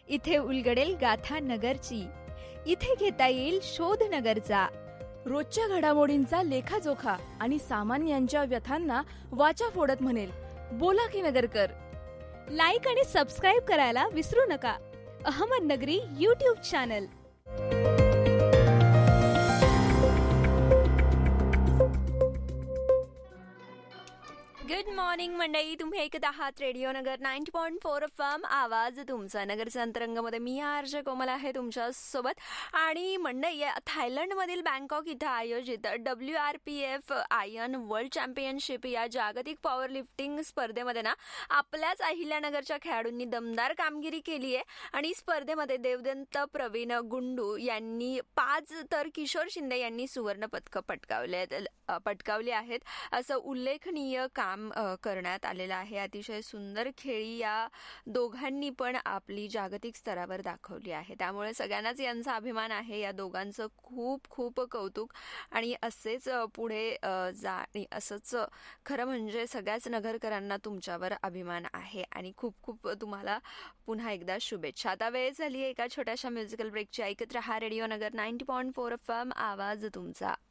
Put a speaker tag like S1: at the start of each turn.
S1: इथे उलगडेल गाथा नगरची, इथे घेता येईल शोध नगरचा.
S2: रोजच्या घडामोडींचा लेखाजोखा आणि सामान्यांच्या व्यथांना वाचा फोडत म्हणेल, बोला की नगरकर.
S1: लाईक आणि सबस्क्राईब करायला विसरू नका. अहमदनगरी यूट्यूब चॅनल.
S3: गुड मॉर्निंग मंडळी, तुम्ही ऐकत आहात रेडिओ नगर 90.4 FM. आवाज तुमचा. नगरच्या अंतरंगामध्ये मी आरजे कोमल आहे तुमच्या सोबत. आणि मंडळी, थायलंडमधील बँकॉक इथं आयोजित WRPF आयर्न वर्ल्ड चॅम्पियनशिप या जागतिक पॉवर लिफ्टिंग स्पर्धेमध्ये ना आपल्याच अहिल्यानगरच्या खेळाडूंनी दमदार कामगिरी केली आहे. आणि स्पर्धेमध्ये देवदत्त प्रवीण गुंडू यांनी 5 तर किशोर शिंदे यांनी सुवर्ण पदक पटकावले आहेत. असं उल्लेखनीय काम करण्यात आलेलं आहे. अतिशय सुंदर खेळी या दोघांनी पण आपली जागतिक स्तरावर दाखवली आहे. त्यामुळे सगळ्यांनाच यांचा अभिमान आहे. या दोघांचं खूप खूप कौतुक. आणि असेच पुढे जा आणि असंच खरं म्हणजे सगळ्याच नगरकरांना तुमच्यावर अभिमान आहे. आणि खूप खूप तुम्हाला पुन्हा एकदा शुभेच्छा. आता वेळ झाली एका छोट्याशा म्युझिकल ब्रेकची. ऐकत रहा रेडिओ नगर 90.4 FM. आवाज तुमचा.